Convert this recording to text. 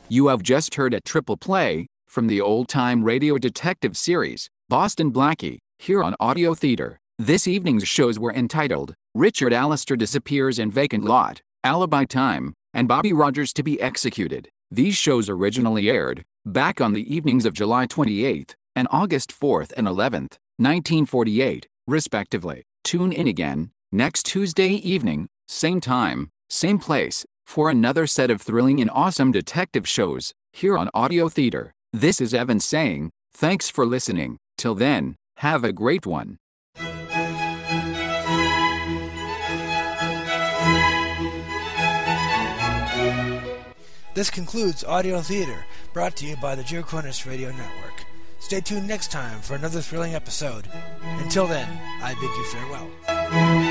You have just heard a triple play from the old-time radio detective series, Boston Blackie, here on Audio Theater. This evening's shows were entitled Richard Allister Disappears in Vacant Lot, Alibi Time, and Bobby Rogers to be Executed. These shows originally aired back on the evenings of July 28th and August 4th and 11th, 1948, respectively. Tune in again next Tuesday evening, same time, same place, for another set of thrilling and awesome detective shows here on Audio Theater. This is Evan saying, thanks for listening. Till then, have a great one. This concludes Audio Theater, brought to you by the Joe Cornish Radio Network. Stay tuned next time for another thrilling episode. Until then, I bid you farewell.